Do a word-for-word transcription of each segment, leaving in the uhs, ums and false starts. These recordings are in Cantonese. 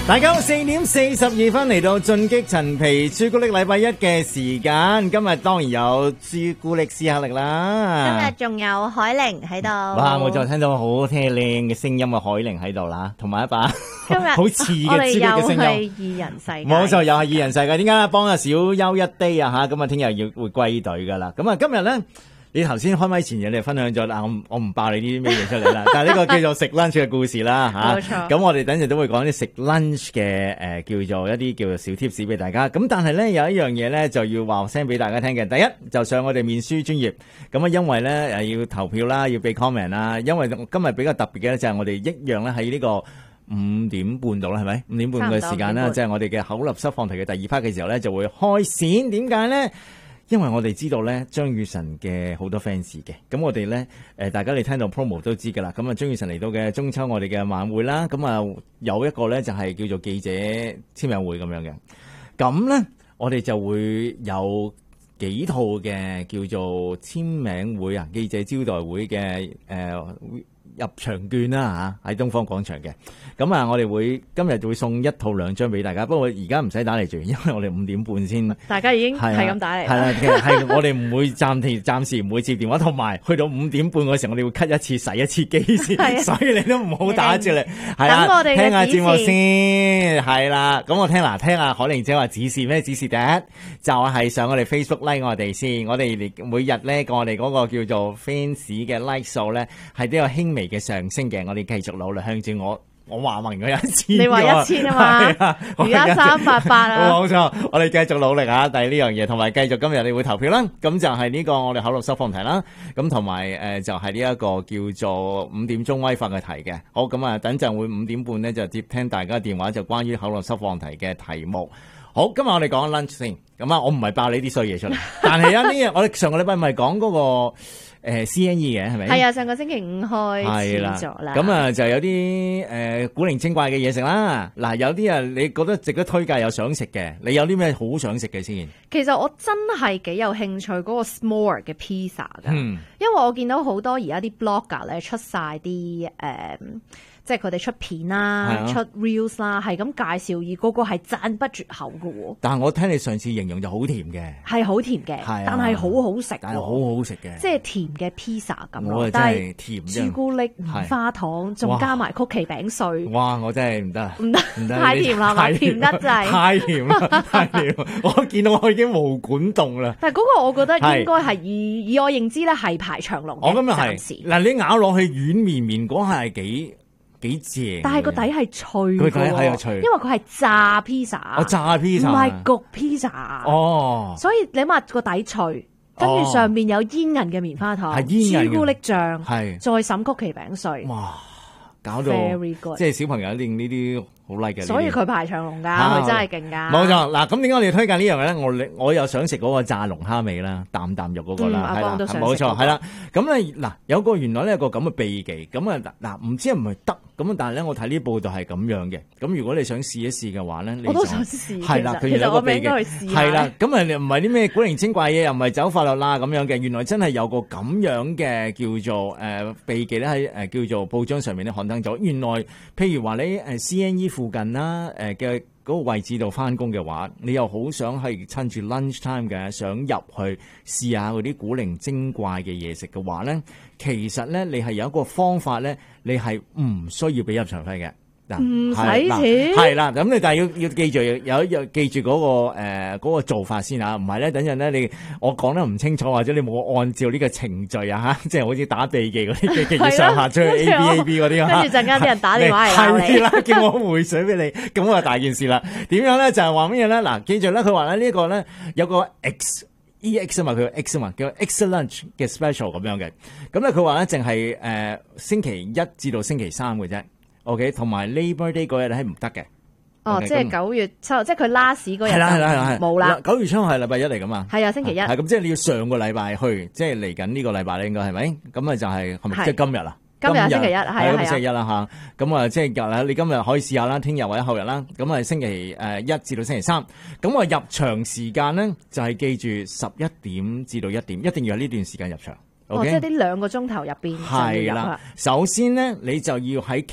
大家好，四點四十二分嚟到進擊陳皮朱古力禮拜一嘅時間，今日當然有朱古力斯克力啦。 今日仲有海玲喺度。 哇！我就聽到好聽靚嘅聲音嘅海玲喺度啦，同埋一把今日好似嘅朱古力嘅聲音。 我哋又係二人世界。 冇錯，又係二人世界。點解咧？幫阿小休一 day 啊吓，咁啊聽日要會歸隊噶啦。咁啊今日咧。你頭先開咪前嘢，你分享咗，嗱我我唔爆你啲咩嘢出嚟啦，但係呢個叫做食 lunch 嘅故事啦嚇。冇錯。咁我哋等陣都會講啲食 lunch 嘅誒、呃、叫做一啲叫做小 tips 俾大家。咁但係咧有一樣嘢咧就要話聲俾大家聽嘅。第一就上我哋面書專頁，咁啊因為咧誒要投票啦，要俾 comment 啦。因為今日比較特別嘅咧就係我哋一樣咧喺呢個五點半度啦，係咪？五點半嘅時間啦，即係我哋嘅口立濕放題嘅第二 part 嘅時候咧就會開線。點解咧？因為我哋知道咧張雨晨嘅好多 fans 嘅，咁我哋咧誒大家你聽到 promo 都知㗎啦。咁啊張雨晨嚟到嘅中秋我哋嘅晚會啦，咁啊有一個咧就係叫做記者簽名會咁樣嘅。咁咧我哋就會有幾套嘅叫做簽名會啊，記者招待會嘅誒、呃、入場券啦嚇，喺東方廣場嘅。咁啊，我哋會今日會送一套兩張俾大家。不過而家唔使打嚟住，因為我哋五點半先。 大家已經係咁打嚟。 係啦，其實係我哋唔會暫停，暫時唔會接電話，同埋去到五點半嗰時候，我哋會 cut 一次洗一次機先。所以你都唔好打住嚟。係啦，等我哋聽下節目先。係啦，咁我聽嗱，聽下海玲姐話指示咩？指示第一就係上我哋 Facebook like 我哋先。我哋每日咧，我哋嗰個叫做 fans 嘅 like 數咧，係都有輕微嘅上升嘅。我哋繼續努力向住我。我話明咗一千， 你話一千啊嘛，而家三八八啊， 冇錯，我哋繼續努力啊！第呢樣嘢，同埋繼續今日你會投票啦。咁就係呢個我哋口錄收放題啦。咁同埋誒就係呢一個叫做五點鐘威法嘅題嘅。好，咁啊，等陣會五點半咧就接聽大家電話，就關於口錄收放題嘅題目。好，今日我哋講 lunch 先。咁啊，我唔係爆你啲衰嘢出嚟，但係啊呢日我哋上個禮拜咪講嗰個。誒 C N E 嘅係咪？係啊，上個星期五開始咗啦。 咁啊，就有啲誒、呃、古靈精怪嘅嘢食啦。嗱，有啲啊，你覺得值得推介又想食嘅，你有啲咩好想食嘅先？ 其實我真係幾有興趣嗰個 s'more 嘅 pizza 㗎，嗯、因為我見到好多而家啲 blogger 咧出晒啲誒。嗯即係佢哋出片啦，啊、出 reels 啦，係咁介紹，而嗰個係讚不絕口嘅喎。但係我聽你上次形容就好甜嘅，係好甜嘅，啊、但係好好食，但係好好食嘅，即係甜嘅 pizza 咁咯。但係甜朱古力、棉花糖，仲加埋曲奇餅碎。哇！我真係唔得，唔得，唔得，太甜啦嘛，甜得滯，太甜啦，太甜！我見到我已經毛管動啦。但係嗰個我覺得應該係以以我認知咧係排長龍嘅。我今日係嗱，你咬落去軟綿綿嗰下係幾？幾正，但係個底係脆嘅，佢底係啊脆，因為佢係炸 pizza，我炸 pizza，唔係焗 pizza，哦，所以你話個底脆，跟住上面有煙韌嘅棉花糖，朱古力醬，係再滲曲奇餅碎，哇，搞到 very good，即係小朋友一定呢啲好 like 嘅，所以佢排長龍噶，佢真係勁噶，冇錯。嗱，咁點解我哋推介呢樣嘢咧？我我又想食嗰個炸龍蝦尾啦，啖啖肉嗰個啦，係啦，冇錯，係啦。咁咧嗱，有個原來咧有個咁嘅秘技，咁啊嗱，唔知係唔係得？咁但係咧，我睇呢報道係咁樣嘅。咁如果你想試一試嘅話咧，我都想試。係啦，佢有個秘技。係啦，咁啊唔係啲咩古靈精怪嘢，又唔係走法律啦咁樣嘅。原來真係有個咁樣嘅叫做誒、呃、秘技咧，喺誒叫做報章上面咧刊登咗。原來譬如話你誒 C N E 附近啦誒嘅嗰個位置度翻工嘅話，你又好想係趁住 lunch time 嘅，想入去試下嗰啲古靈精怪嘅嘢食嘅話咧，其實咧你係有一個方法咧，你係唔需要俾入場費嘅。嗱，唔使錢係啦，咁你但係要要記住有有記住嗰、嗰個誒、呃嗰個做法先嚇，唔係咧等陣咧你我講得唔清楚，或者你冇按照呢個程序啊嚇，即係好似打秘技嗰啲嘅嘅上下出去 A B A B 嗰啲啊，跟住陣間啲人打電話嚟鬧你，係啦，叫我回水俾你，咁啊大件事啦。點樣咧就係話乜嘢咧？嗱，記住咧，佢話咧呢個咧有個 X E X 啊嘛，佢 X 啊嘛，叫 X Lunch 嘅 special 咁樣嘅。咁咧佢話咧淨係誒星期一至到星期三嘅啫。OK， 同埋 Labor Day 嗰日咧係唔得嘅。哦，即係九月七號，即係佢 last 嗰日。係啦係啦係啦，冇啦。九月七號係禮拜一嚟噶嘛？係啊，星期一。係咁，即係你要上個禮拜去，即係嚟緊呢個禮拜咧，應該係咪？咁啊就係係咪即係今日啊？今日星期一係啊係啊。星期一啦吓，咁啊即係日啦，你今日可以試下啦，聽日或者後日啦。咁啊星期誒一至到星期三，咁啊入場時間咧就係記住十一點至到一點，一定要喺呢段時間入場。哦，即係呢兩個鐘頭入邊。係啦，首先咧你就要喺。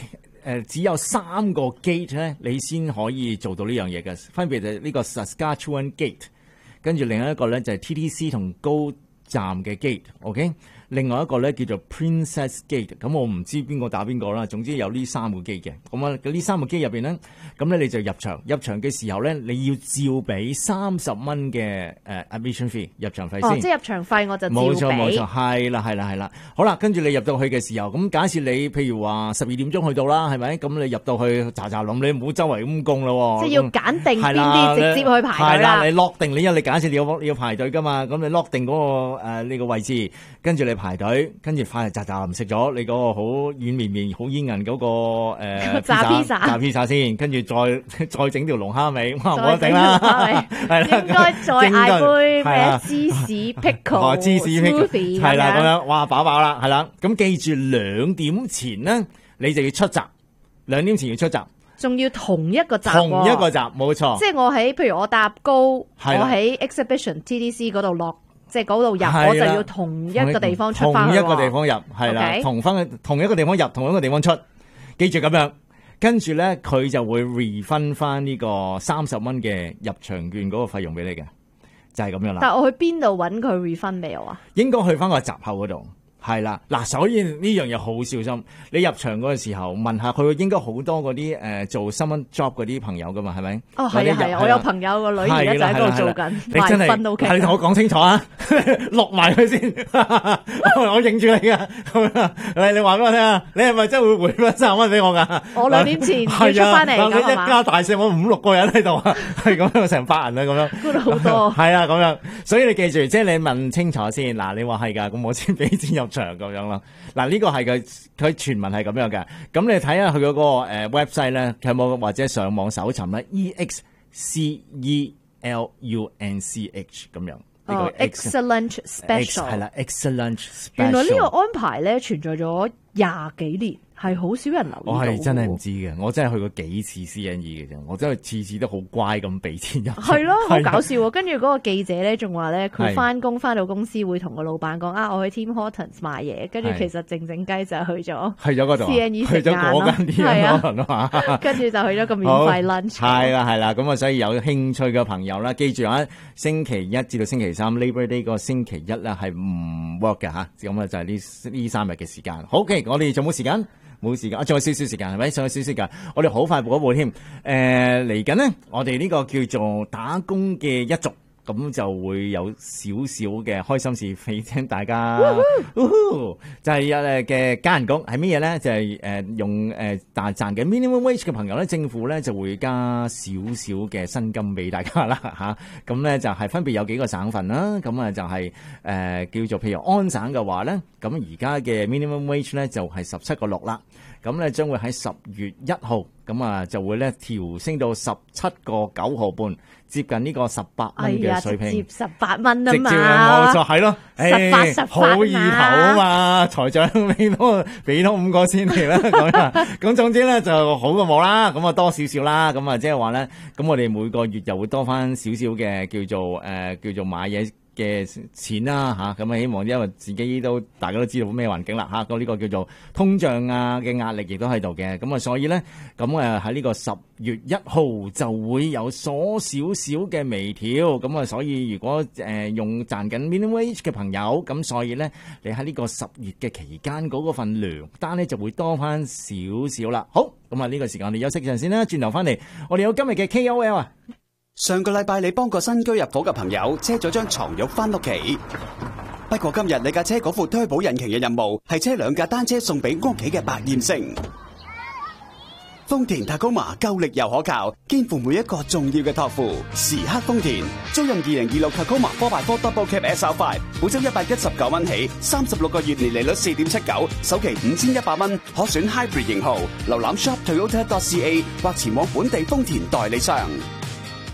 誒只有三個 gate 咧，你先可以做到呢樣嘢嘅，分別就係呢個 Saskatchewan Gate， 跟住另外一個咧就係 T T C 同高站嘅 gate，OK，、okay？另外一個咧叫做 Princess Gate， 咁我唔知邊個打邊個啦，總之有呢三個 gate 嘅，咁啊呢三個 gate 入邊咧，咁咧你就入場，入場嘅時候咧，你要照俾三十蚊嘅誒 admission fee 入場費先。 哦，即係入場費我就照俾。 冇錯冇錯，係啦係啦係啦。好啦，跟住你入到去嘅時候，咁假設你譬如話十二點鐘去到啦，係咪？咁你入到去喳喳冧，你唔好周圍咁供咯。 即係要揀定邊啲直接去排隊啦。 係啦，你 lock 定，你因為你假設你要你要排隊噶嘛，咁你 lock 定嗰、嗰個誒呢、呃這個位置，跟住你排隊，跟住快喳喳冧食咗你嗰個好軟綿綿、好煙韌嗰個誒炸披薩， 炸披薩先，跟住再再整條龍蝦尾，哇冇得頂啦，係啦， 應該再嗌杯咩芝士 pickle、 芝士 pickle， 係啦咁樣，哇飽飽啦，係啦，咁記住兩點前呢，你就要出閘，兩點前要出閘。 仲要同一個閘， 同一個閘，冇錯。 即係我喺，譬如我搭高，我喺 Exhibition T D C 嗰度落，即係嗰度入，我就要同一個地方出翻去。 同一個地方入，係啦， okay？同翻同一個地方入，同一個地方出，記住咁樣。跟住咧，佢就會 refund 翻呢個三十蚊嘅入場券嗰個費用俾你嘅，就係、是、咁樣啦。 但係我去邊度揾佢 refund 俾我啊？ 應該去翻個閘口嗰度。係啦，嗱，所以呢樣嘢好小心。你入場嗰個時候問下佢，應該好多嗰啲誒做新聞 job 嗰啲朋友噶嘛，係咪？ 哦，係啊，係啊，我有朋友個女而家就喺度做緊， 你真係係同我講清楚啊，錄埋佢先，我認住你噶。你你話俾我聽啊，你係咪真係會回翻三十蚊俾我噶？ 我兩年前要出翻嚟㗎， 你一家大細我五六個人喺度啊，係咁樣成百人啊，咁樣。 嗰度好多。 係啊，咁樣。所以你記住，即係你問清楚先。嗱，你話係㗎，咁我先俾錢入場咁樣咯。嗱，呢個係佢佢傳聞係咁樣嘅。咁你睇下佢嗰個誒 website 咧，有冇或者上網搜尋咧 ？E X C E L U N C H 咁樣。 哦、oh, excellent special 係啦 ，excellent special。 原來呢個安排咧存在咗廿幾年。係好少人留意到。 我係真係唔知嘅，我真係去過幾次 C N E 嘅啫，我真係次次都好乖咁俾錢入。 係咯，好搞笑喎！跟住嗰個記者咧，仲話咧，佢翻工翻到公司會同個老闆講啊，我去 Tim Hortons 買嘢，跟住其實靜靜雞就去咗， 去咗嗰度 C N E 去咗嗰間店啊嘛，跟住就去咗個免費 lunch。 係啦係啦，咁啊，所以有興趣嘅朋友啦，記住啊，星期一至到星期三 Labor Day 個星期一咧係唔 work 嘅吓，咁啊就係呢呢三日嘅時間。好嘅，我哋仲冇時間。冇時間，啊，仲有少少時間係咪？仲有少少時間，我哋好快補一補添。誒、呃，嚟緊呢，我哋呢個叫做打工嘅一族，咁就會有少少嘅開心事俾聽大家。就係誒嘅加人工係乜嘢咧？就係、是、誒用誒大賺嘅 minimum wage 嘅朋友咧，政府咧就會加少少嘅薪金俾大家啦嚇。咁咧就係分別有幾個省份啦。咁啊就係誒叫做譬如安省嘅話咧，咁而家嘅 minimum wage 咧就係十七個六啦。咁咧將會喺十月一號，咁啊就會咧調升到十七個九毫半，接近呢個十八蚊嘅水平。直接十八蚊啊嘛，直接冇錯係咯，十八十八好意頭啊嘛，財長俾多俾多五個先嚟啦，咁啊，咁總之咧就好過冇啦，咁啊多少少啦，咁啊即係話咧，咁我哋每個月又會多翻少少嘅叫做誒、呃、叫做買嘢嘅錢啦吓，咁啊希望因為自己都大家都知道咩環境啦吓，咁呢個叫做通脹啊嘅壓力亦都喺度嘅，咁啊所以咧咁誒喺呢個十月一號就會有所少少嘅微調，咁啊所以如果誒、呃、用賺緊 minimum wage 嘅朋友，咁所以咧你喺呢個十月嘅期間嗰個份糧單咧就會多翻少少啦。好，咁啊呢個時間我哋休息陣先啦，轉頭翻嚟我哋有今日嘅 K O L 啊。 上個禮拜你幫個新居入伙嘅朋友車咗張床褥翻屋企，不過今日你架車嗰副推保引擎嘅任務係車兩架單車送俾屋企嘅百厭星。豐田 Tacoma 夠力又可靠，肩負每一個重要嘅託付。時刻豐田，租用二零二六 Tacoma four by four Double Cab S R five， 每周一百一十九蚊起，三十六個月年利率四點七九，首期五千一百蚊，可選 Hybrid 型號。瀏覽 shop toyota dot c a 或前往本地豐田代理商。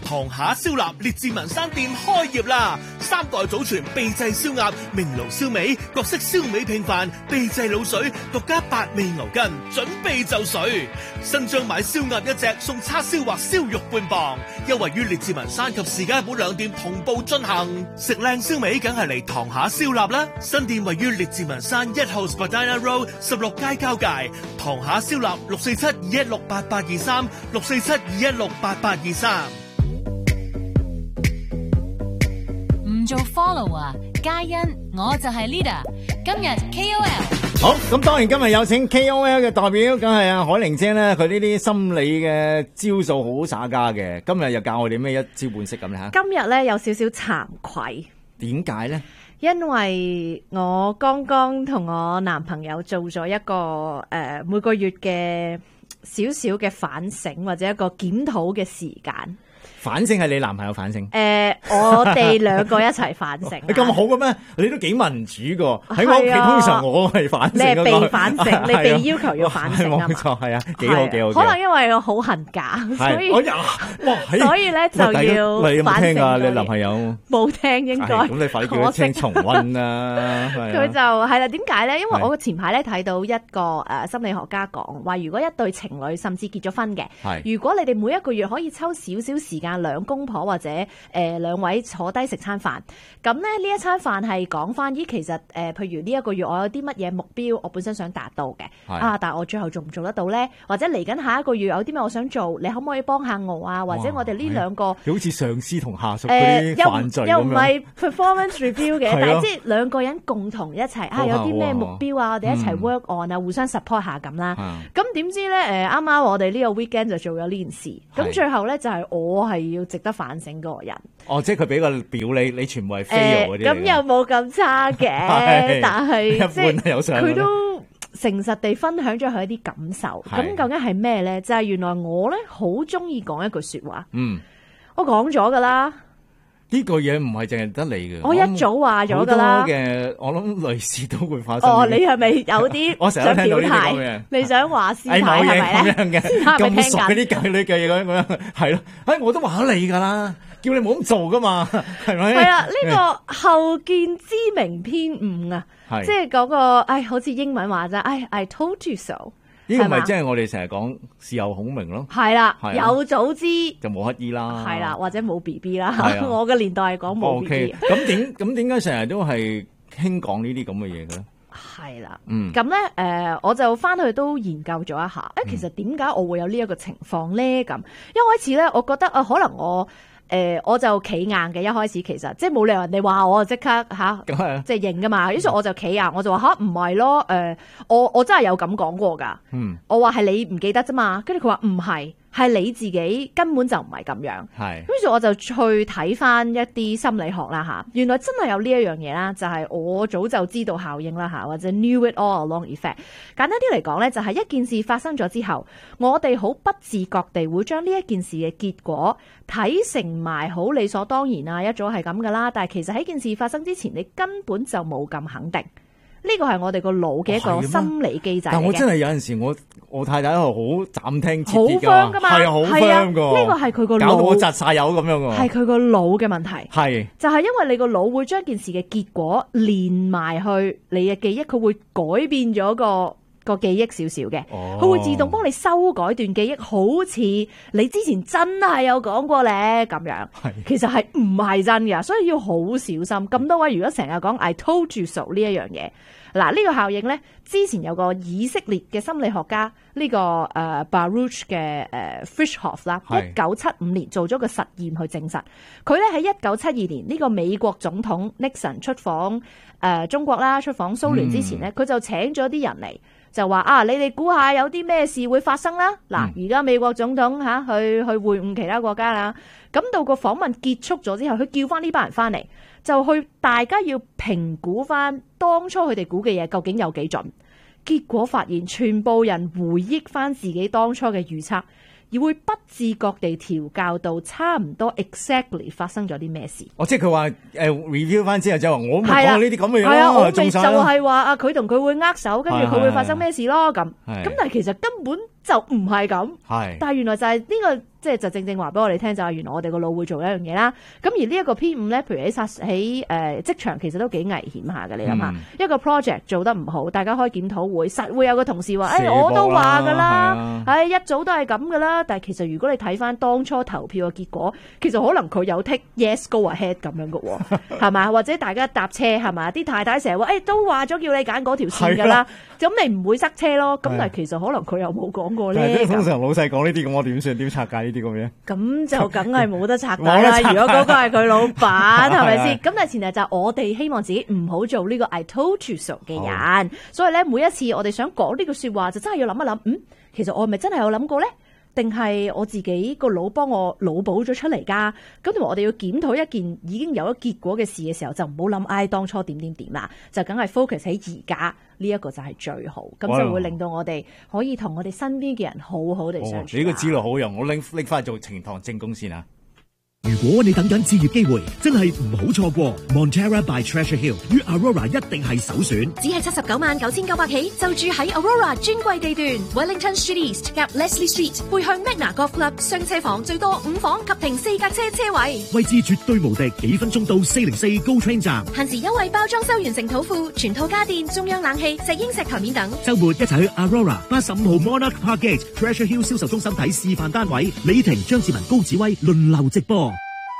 塘下燒臘列治文山店開業啦！三代祖傳秘製燒鴨、明爐燒味、各式燒味拼飯、秘製滷水、獨家八味牛筋，準備就緒。新張買燒鴨一隻送叉燒或燒肉半磅，優惠於列治文山及士嘉堡兩店同步進行。食靚燒味梗係嚟塘下燒臘啦！新店位於列治文山一號 Spadina Road 十六街交界。塘下燒臘六四七二一六八八二三六四七二一六八八二三。 唔做 follower， 嘉欣，我就係 leader。今日 K O L。 好，咁當然今日有請 K O L 嘅代表，梗係阿海玲姐咧。佢呢啲心理嘅招數好耍家嘅。今日又教我哋咩一招半式咁咧吓？ 今日咧有少少慚愧。 點解咧？ 因為我剛剛同我男朋友做咗一個誒、呃、每個月嘅少少嘅反省或者一個檢討嘅時間。 反省係你男朋友反省？誒、 呃，我哋兩個一齊反省。 你咁好嘅咩？你都幾民主㗎。喺我屋企通常我係反省、那個。 你係被反省，你被要求要反省啊嘛。冇錯， 係啊，幾好幾好。 可能因為我好恨假，所以哇， 所以咧就要反省。 你有冇聽啊？你男朋友冇聽應該。 咁你快啲叫佢聽重溫啦。 佢就係啦，點解咧？因為我前排咧睇到一個誒心理學家講話，如果一對情侶甚至結咗婚嘅，如果你哋每一個月可以抽少少時間。兩公婆或者誒兩、呃、位坐低食餐飯，咁咧呢一餐飯係講翻，咦其實誒、呃，譬如呢一個月我有啲乜嘢目標，我本身想達到嘅，啊，但係我最後做唔做得到咧？或者嚟緊下一個月有啲咩我想做，你可唔可以幫下我啊？或者我哋呢兩個， 好似上司同下屬嗰啲犯罪咁樣， 又唔係 performance review 嘅，但係即係兩個人共同一齊啊，有啲咩目標啊，我哋一齊 work on 啊、嗯，互相 support 下咁啦。咁點知咧誒，啱啱我哋呢個 weekend 就做咗呢件事，咁最後咧就係我係要值得反省嗰個人。哦， 即係佢俾個表你，你全部係 fail 嗰啲。 咁又冇咁差嘅，但係即係佢都誠實地分享咗佢一啲感受。咁究竟係咩咧？就係、是、原來我咧好中意講一句說話。嗯，我講咗噶啦。 呢個嘢唔係淨係得你嘅， 我一早話咗噶啦。好多嘅，我諗類似都會發生。 哦，你係咪有啲想表態？你想話師太係咪咧？ 咁熟嗰啲計女計嘢咁樣，係咯？哎，我都話咗你噶啦，叫你唔好咁做噶嘛，係咪？ 係啦，呢、這個後見之明偏誤啊，即係嗰個，哎，好似英文話齋，哎 ，I told you so。 呢個咪即係我哋成日講事後孔明咯， 係啦，有早知就冇乞兒啦， 係啦，或者冇 B B 啦。我嘅年代係講冇 B B。 咁點咁點解成日都係興講呢啲咁嘅嘢嘅咧？ 係啦，嗯，咁咧誒，我就翻去都研究咗一下，誒，其實點解我會有呢一個情況咧？咁一開始咧，我覺得啊，可能我。誒、呃、我就企硬嘅，一開始其實即係冇理由人哋話我即刻嚇，即係認噶嘛。於是我就企硬，我就話嚇唔係咯，誒、呃、我我真係有咁講過㗎。嗯，我話係你唔記得啫嘛。跟住佢話唔係。係你自己根本就唔係咁樣，係。於是我就去睇翻一啲心理學啦嚇，原來真係有呢一樣嘢啦，就係、是、我早就知道效應啦嚇，或者 knew it all along effect。簡單啲嚟講咧，就係一件事發生咗之後，我哋好不自覺地會將呢一件事嘅結果睇成埋好理所當然啊，一早係咁噶啦。但係其實喺件事發生之前，你根本就冇咁肯定。呢個係我哋個腦嘅一個心理機制嚟嘅。但我真係有陣時，我我太太係好斬釘截鐵㗎嘛，係啊，好 firm 㗎。 呢個係佢個腦， 搞到我窒晒油咁樣㗎。 係佢個腦嘅問題。係就係、是、因為你個腦會將件事嘅結果連埋去你嘅記憶，佢會改變咗個個記憶少少嘅，佢、哦、會自動幫你修改段記憶，好似你之前真係有講過咧咁樣。其實係唔係真嘅，所以要好小心。咁多位如果成日講 I told you so 呢一樣嘢，嗱、這、呢個效應咧，之前有個以色列嘅心理學家呢、這個誒、呃、Baruch 嘅誒、呃、Frischhoff 啦，一九七五年做咗個實驗去證實，佢咧喺一九七二年呢、這個美國總統 Nixon 出訪誒、呃、中國啦，出訪蘇聯之前咧，佢、嗯、就請咗啲人嚟。就話啊，你哋估下有啲咩事會發生啦？嗱、嗯，而家美國總統吓去去會晤其他國家啦，咁到個訪問結束咗之後，佢叫翻呢班人翻嚟，就去大家要評估翻當初佢哋估嘅嘢究竟有幾準。結果發現全部人回憶翻自己當初嘅預測，而會不自覺地調校到差唔多 exactly 發生咗啲咩事。 哦，即係佢話誒 review 翻之後就話我冇講呢啲咁嘅嘢咯。係啊， 我咪就係話啊，佢同佢會握手，跟住佢會發生咩事咯咁。咁但係其實根本就唔係咁。 係， 但係原來就係呢個。即係就正正話俾我哋聽，就係原來我哋個腦會做一樣嘢啦。咁而呢一個 P 五咧，譬如喺殺喺誒職場，其實都幾危險下嘅。你諗下，嗯、一個 project 做得唔好，大家開檢討會，實會有個同事話：誒、哎、我都話㗎啦，誒、哎、一早都係咁㗎啦。但係其實如果你睇翻當初投票嘅結果，其實可能佢有 take yes go ahead 咁樣嘅喎，係嘛？或者大家搭車係嘛？啲太太成日話：誒、哎、都話咗叫你揀嗰條線㗎啦，咁你唔會塞車咯。咁但係其實可能佢又冇講過咧。 通常老細講呢啲咁，我點算？點拆解？啲咁嘅， 咁就梗係冇得拆解啦。如果嗰個係佢老闆，係咪先？咁但係前提就係我哋希望自己唔好做呢個 I told you so 嘅人。所以咧，每一次我哋想講呢句說話，就真係要諗一諗。嗯，其實我係咪真係有諗過咧？定係我自己個腦幫我腦補咗出嚟㗎？咁同埋我哋要檢討一件已經有咗結果嘅事嘅時候，就唔好諗唉當初點點點啦，就梗係 focus 喺而家呢一個就係最好，咁就會令到我哋可以同我哋身邊嘅人好好地相處。 呢、哦這個指路好用，我拎拎翻去做呈堂證供先啊！ 如果你等緊置業機會，真係唔好錯過 Montera by Treasure Hill 與 Aurora 一定係首選。 只係七十九萬九千九百起，就住喺 Aurora 專櫃地段 Wellington Street East 夾 Leslie Street 背向 Magna Golf Club 雙車房，最多五房及停四架車車位， 位置絕對無敵，幾分鐘到四零四 GO Train 站。 限時優惠包裝修完成土庫，全套家電、中央冷氣、石英石台面等。 週末一齊去 Aurora 八十五號 Monarch Parkgate Treasure Hill 銷售中心睇示範單位，李婷、張志文、高子威輪流直播。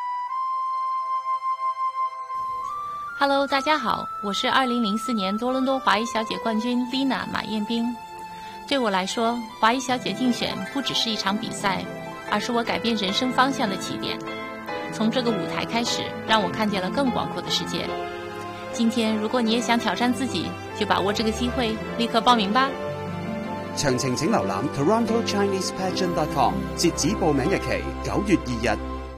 Hello， 大家好，我是二零零四年多倫多華裔小姐冠軍 Lina 馬燕冰。對我來說，華裔小姐競選不只是一場比賽，而是我改變人生方向的起點。從這個舞台開始，讓我看見了更廣闊的世界。今天，如果你也想挑戰自己，就把握這個機會，立刻報名吧。 詳情請瀏覽 Toronto Chinese Pageant dot com， 截止報名日期九月二日。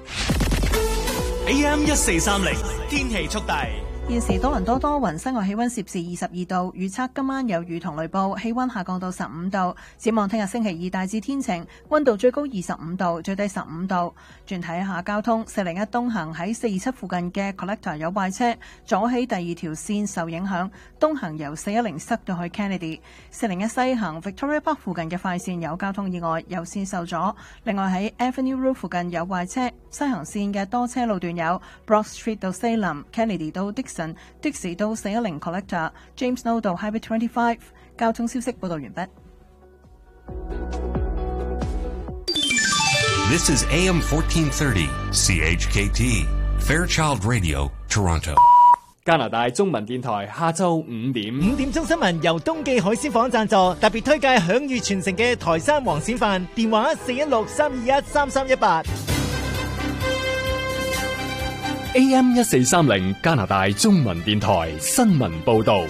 A M 一四三零天氣速遞。 現時多倫多多雲，室外氣溫攝氏二十二度，預測今晚有雨同雷暴，氣溫下降到十五度。展望聽日星期二大致天晴，溫度最高二十五度，最低十五度。轉睇下交通，四零一東行喺四二七附近嘅 Collector 有壞車，左起第二條線受影響，東行由四一零塞到去 Kennedy。四零一西行 Victoria Park 附近嘅快線有交通意外，右線受阻。另外喺 Avenue Road 附近有壞車，西行線嘅多車路段有 Broad Street 到 Salem、Kennedy 到 Dixon、Dixie 到四一零 Collector、James Know 到 Highway twenty-five。交通消息報道完畢。 This is A M fourteen thirty C H K T Fairchild Radio Toronto。 加拿大中文電台下晝五點， 五點鐘新聞由東記海鮮舫贊助，特別推介享譽全城嘅台山黃鱔飯，電話四一六三二一三三一八。 A M 一四三零加拿大中文電台新聞報道。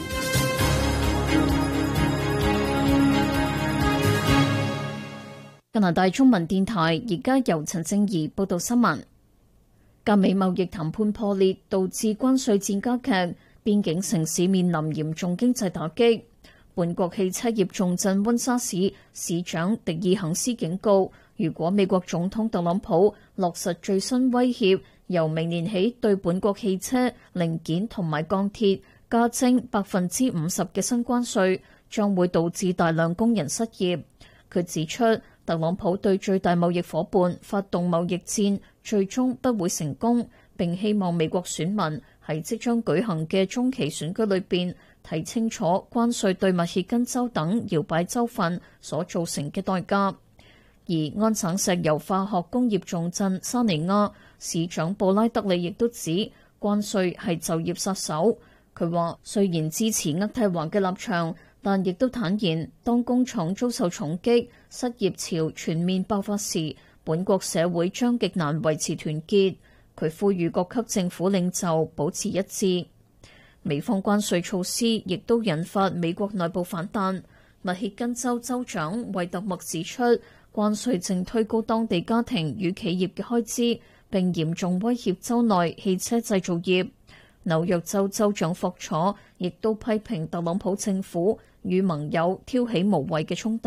加拿大中文電台而家由陳正儀報道新聞。加美貿易談判破裂，導致關稅戰加劇，邊境城市面臨嚴重經濟打擊。本國汽車業重鎮溫莎市市長迪爾肯斯警告，如果美國總統特朗普落實最新威脅，由明年起對本國汽車零件同埋鋼鐵加徵百分之五十嘅新關稅，將會導致大量工人失業。佢指出，特朗普對最大貿易夥伴發動貿易戰，最終不會成功，並希望美國選民喺即將舉行嘅中期選舉裏邊睇清楚關稅對密歇根州等搖擺州份所造成嘅代價。而安省石油化學工業重鎮沙尼亞市長布拉德利亦都指關稅係就業殺手。佢話雖然支持渥太華嘅立場，但亦都坦言當工廠遭受重擊、失業潮全面爆發時，本國社會將極難維持團結。佢呼籲各級政府領袖保持一致。美方關稅措施亦都引發美國內部反彈。密歇根州州長惠特默指出，關稅正推高當地家庭與企業嘅開支，並嚴重威脅州內汽車製造業。紐約州州長霍楚亦都批評特朗普政府與盟友挑起無謂嘅衝突。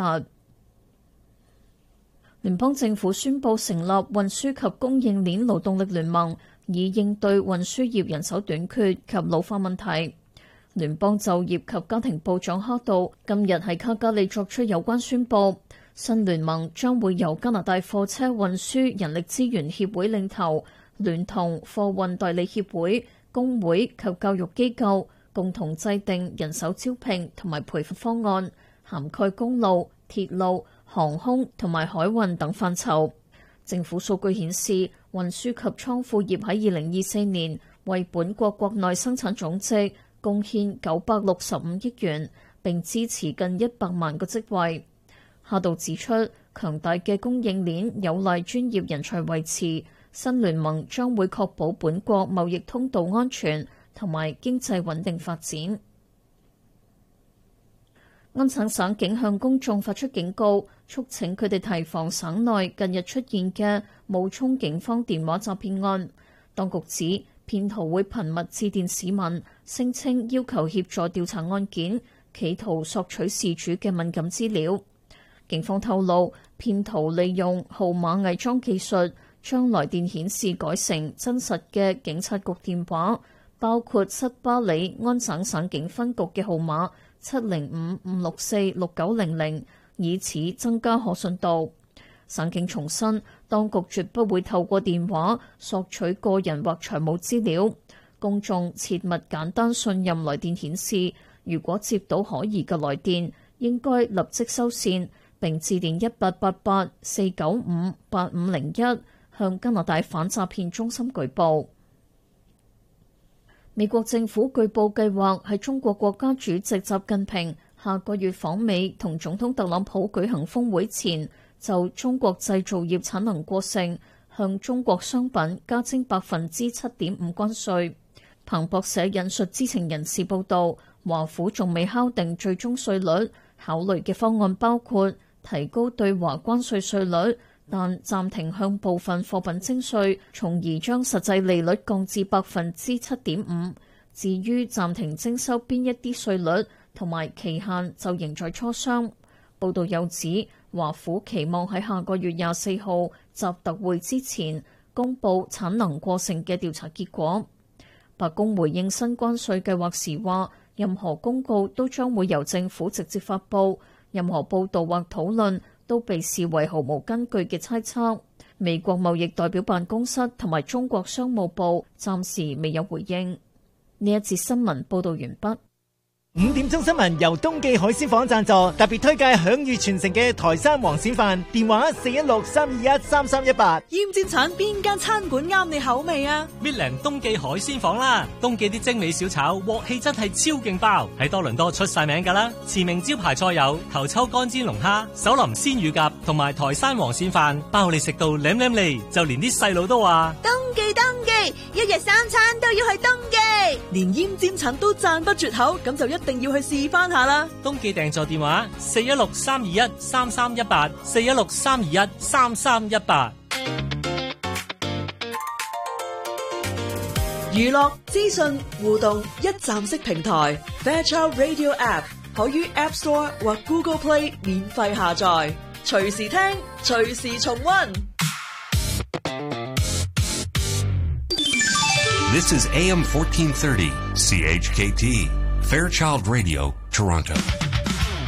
聯邦政府宣布成立運輸及供應鏈勞動力聯盟，以應對運輸業人手短缺及老化問題。聯邦就業及家庭部長哈杜今日喺卡加利作出有關宣布。 新聯盟將會由加拿大貨車運輸人力資源協會領頭，聯同貨運代理協會、工會及教育機構共同制定人手招聘同埋培訓方案，涵蓋公路、鐵路、航空同埋海運等範疇。政府數據顯示，運輸及倉庫業喺二零二四年為本國國內生產總值貢獻九百六十五億元，並支持近一百萬個職位。夏道指出，強大嘅供應鏈有賴專業人才維持，新聯盟將會確保本國貿易通道安全同埋經濟穩定發展。安省省警向公眾發出警告，促請佢哋提防省內近日出現嘅冒充警方電話詐騙案。當局指，騙徒會頻密致電市民，聲稱要求協助調查案件，企圖索取事主嘅敏感資料。警方透露，騙徒利用號碼偽裝技術，將來電顯示改成真實嘅警察局電話，包括塞巴里安省省警分局嘅號碼七零五五六四六九零零，以此增加可信度。省警重申，當局絕不會透過電話索取個人或財務資料。公眾切勿簡單信任來電顯示，如果接到可疑嘅來電，應該立即收線，並致電一八八八四九五八五零一向加拿大反詐騙中心舉報。美國政府據報計劃喺中國國家主席習近平下個月訪美同總統特朗普舉行峰會前，就中國製造業產能過剩，向中國商品加徵百分之七點五關稅。彭博社引述知情人士報道，華府仲未敲定最終稅率，考慮嘅方案包括提高對華關稅稅率，但暫停向部分貨品徵稅，從而將實際利率降至百分之七點五。至於暫停徵收邊一啲稅率同埋期限，就仍在磋商。報道又指，華府期望喺下個月廿四號習特會之前公佈產能過剩嘅調查結果。白宮回應新關稅計劃時話，任何公告都將會由政府直接發佈，任何報導或討論都被視為毫無根據嘅猜測。美國貿易代表辦公室同埋中國商務部暫時未有回應。呢一節新聞報導完畢。 五點鐘新聞由東記海鮮舫贊助，特別推介享譽傳承嘅台山黃鱔飯，電話四一六三二一三三一八。 鹽煎橙邊間餐館啱你口味啊？ 搣靚東記海鮮舫啦，東記啲精美小炒鑊氣真係超勁爆，喺多倫多出晒名噶啦。馳名招牌菜有頭抽乾煎龍蝦、手淋鮮乳鴿同埋台山黃鱔飯，包你食到舐舐脷，就連啲細路都話東記東記，一日三餐都要去東記，連鹽煎橙都讚不絕口，咁就一定要去試翻下啦！ 東記訂座電話四一六三二一三三一八，四一六三二一三三一八。 娛樂資訊互動一站式平台 Fairchild Radio App 可於 App Store 或 Google Play 免費下載，隨時聽，隨時重溫。 This is A M fourteen thirty C H K T Fairchild Radio, Toronto.